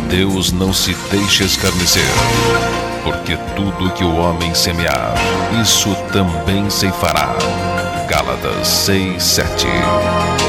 Deus não se deixa escarnecer, porque tudo que o homem semear, isso também ceifará. Gálatas 6:7.